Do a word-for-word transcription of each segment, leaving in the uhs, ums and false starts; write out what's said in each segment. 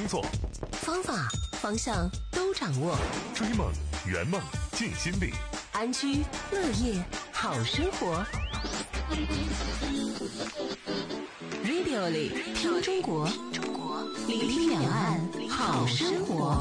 工作， 方法方向都掌握， 追梦圆梦尽心力， 安居乐业好生活。Radio 里听中国，聆听两岸好生活。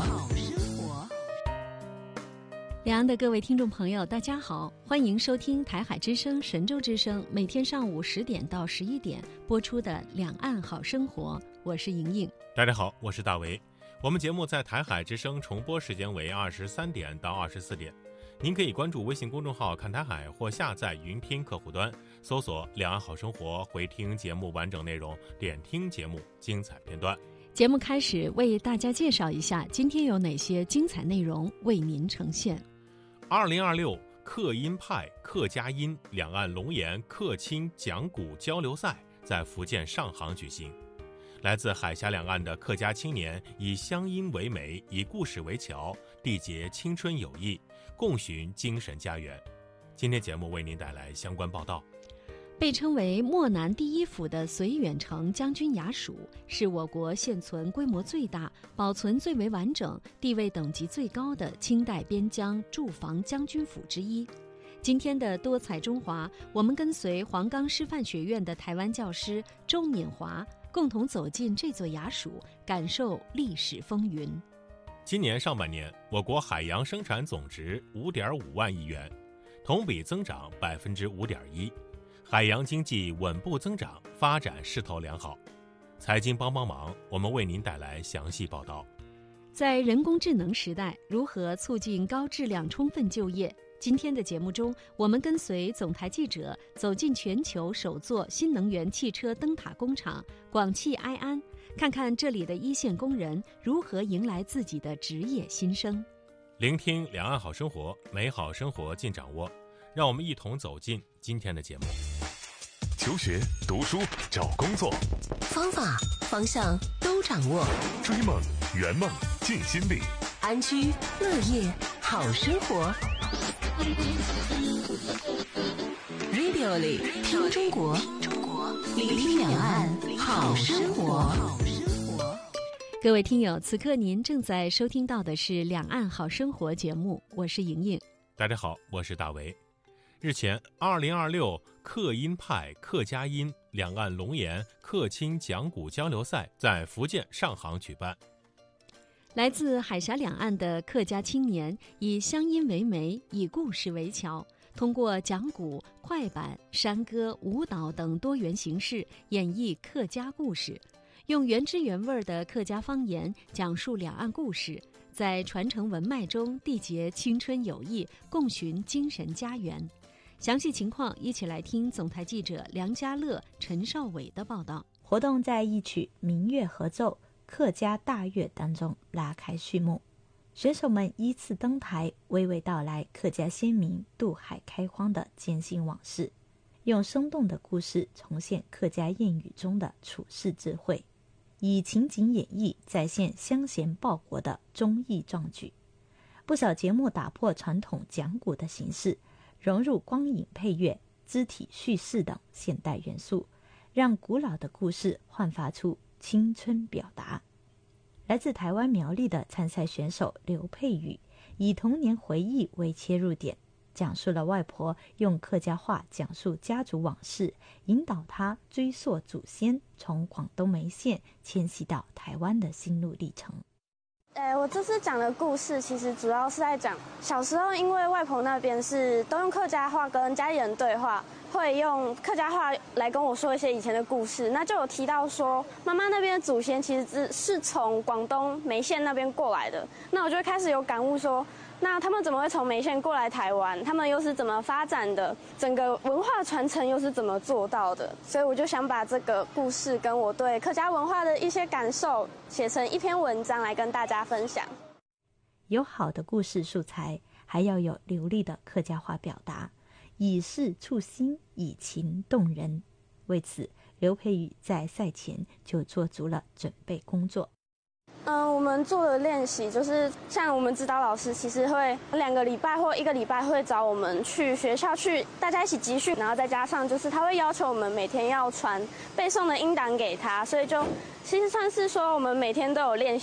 两岸的各位听众朋友，大家好，欢迎收听台海之声、神州之声每天上午十点到十一点播出的《两岸好生活》，我是莹莹。 大家好，我是大为。我们节目在台海之声重播时间为二十三点到二十四点，您可以关注微信公众号看台海或下载云听客户端，搜索两岸好生活，回听节目完整内容，点听节目精彩片段。 节目开始，为大家介绍一下今天有哪些精彩内容为您呈现。 二零二六客音派客家音两岸龙岩客亲讲古交流赛在福建上杭举行。来自海峡两岸的客家青年以乡音为媒，以故事为桥，缔结青春友谊，共寻精神家园。今天节目为您带来相关报道。 被称为漠南第一府的绥远城将军衙署，是我国现存规模最大、保存最为完整、地位等级最高的清代边疆驻防将军府之一。今天的多彩中华，我们跟随黄冈师范学院的台湾教师周敏华，共同走进这座衙署，感受历史风云。 今年上半年，我国海洋生产总值 五点五万亿元，同比增长 百分之五点一。海洋经济稳步增长，发展势头良好。财经帮帮忙，我们为您带来详细报道。 在人工智能时代，如何促进高质量充分就业？今天的节目中，我们跟随总台记者走进全球首座新能源汽车灯塔工厂广汽埃安，看看这里的一线工人如何迎来自己的职业新生。 聆听两岸好生活，美好生活尽掌握。让我们一同走进今天的节目。 求学、读书、找工作， 方法方向都掌握， 追梦圆梦尽心力， 安居乐业好生活。Radio 里听中国，聆听两岸好生活。 各位听友，此刻您正在收听到的是《两岸好生活》节目，我是莹莹。 大家好，我是大为。日前，二零二六客音派客家音两岸龙岩客亲讲古交流赛在福建上杭举办。 来自海峡两岸的客家青年以乡音为媒，以故事为桥，通过讲古、快板、山歌、舞蹈等多元形式演绎客家故事，用原汁原味的客家方言讲述两岸故事，在传承文脉中缔结青春友谊，共寻精神家园。详细情况一起来听总台记者梁家乐、陈少伟的报道。 活动在一曲民乐合奏客家大乐当中拉开序幕，选手们依次登台，娓娓道来客家先民渡海开荒的艰辛往事，用生动的故事重现客家谚语中的处世智慧，以情景演绎再现乡贤报国的忠义壮举。不少节目打破传统讲古的形式，融入光影配乐、肢体叙事等现代元素，让古老的故事焕发出青春表达。来自台湾苗栗的参赛选手刘佩宇，以童年回忆为切入点，讲述了外婆用客家话讲述家族往事，引导他追溯祖先从广东梅县迁徙到台湾的心路历程。 呃，我这次讲的故事其实主要是在讲小时候，因为外婆那边是都用客家话跟家里人对话，会用客家话来跟我说一些以前的故事。那就有提到说，妈妈那边的祖先其实是从广东梅县那边过来的。那我就会开始有感悟说，那他们怎么会从梅县过来台湾？他们又是怎么发展的？整个文化传承又是怎么做到的？所以我就想把这个故事跟我对客家文化的一些感受写成一篇文章来跟大家分享。 有好的故事素材，还要有流利的客家话表达，以事触心，以情动人。为此，刘佩宇在赛前就做足了准备工作。 嗯，我们做的练习就是像我们指导老师其实会两个礼拜或一个礼拜会找我们去学校去大家一起集训，然后再加上就是他会要求我们每天要传背诵的音档给他，所以就其实算是说我们每天都有练